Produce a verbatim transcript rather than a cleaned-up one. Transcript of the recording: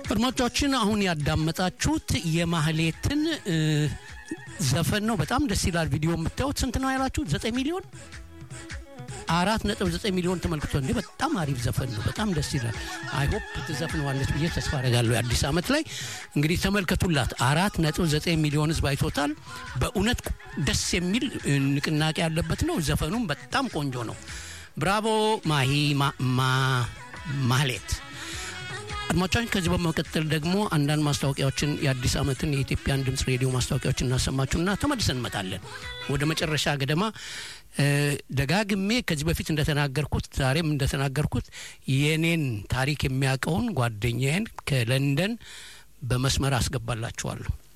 አድማጮቻችን አሁን ያዳመጣችሁት የማህሌትን ዘፈን ነው በጣም ደስ ይላል ቪዲዮ የምታዩት ስንት ነው ያላችሁ ዘጠኝ ሚሊዮን አራት ነጥብ ዘጠኝ ሚሊዮን ተመልክቶ እንዴ በጣም አሪፍ ዘፈን ነው በጣም ደስ ይላል አይ ሆፕ ተዘፍነዋለች ብዬ ተስፋ አደርጋለሁ አዲስ አመት ላይ እንግዲህ ተመልከቱላት አራት ነጥብ ዘጠኝ ሚሊዮን ህዝብ አይቶታል በእውነት ደስ የሚል ንቅናቄ ያለበት ነው ዘፈኑም በጣም ቆንጆ ነው ብራቮ ማሂ ማ ማህሌት አድማጮቻችን ከዚህ በመቀጠል ደግሞ አንዳንድ ማስታወቂያዎችን የአዲስ አመትን የኢትዮጵያን ድምጽ ሬዲዮ ማስታወቂያዎችን እናሰማችሁና ተመልሰን እንመጣለን ወደ መጨረሻ ገደማ ደጋግሜ ከዚህ በፊት እንደተናገርኩት ዛሬም እንደተናገርኩት የኔን ታሪክ የሚያቀውን ጓደኛዬን ከለንደን በመስመር አስገባላችኋለሁ